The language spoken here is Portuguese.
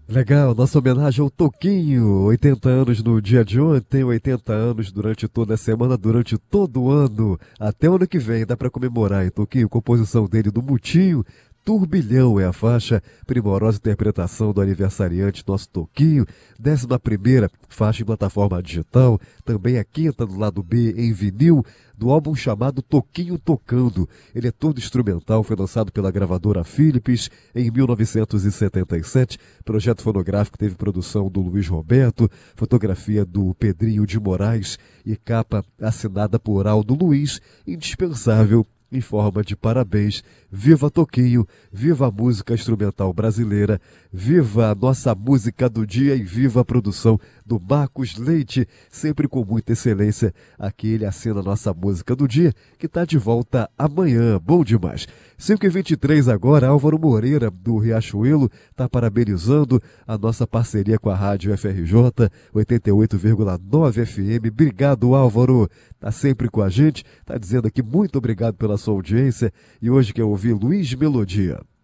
Legal, nossa homenagem ao Toquinho, 80 anos no dia de ontem, 80 anos durante toda a semana, durante todo o ano, até o ano que vem, dá para comemorar, hein, Toquinho, composição dele do Mutinho, Turbilhão é a faixa, primorosa interpretação do aniversariante nosso Toquinho, 11ª faixa em plataforma digital, também a quinta do lado B em vinil, do álbum chamado Toquinho Tocando. Ele é todo instrumental, foi lançado pela gravadora Philips em 1977. Projeto fonográfico teve produção do Luiz Roberto, fotografia do Pedrinho de Moraes e capa assinada por Aldo Luiz, indispensável em forma de parabéns. Viva Toquinho, viva a música instrumental brasileira, viva a nossa música do dia e viva a produção do Marcos Leite, sempre com muita excelência. Aqui ele assina a nossa música do dia, que está de volta amanhã. Bom demais. 5h23 agora, Álvaro Moreira, do Riachuelo, está parabenizando a nossa parceria com a Rádio FRJ 88,9 FM. Obrigado, Álvaro. Está sempre com a gente, está dizendo aqui muito obrigado pela sua audiência e hoje quer ouvir Luiz Melodia.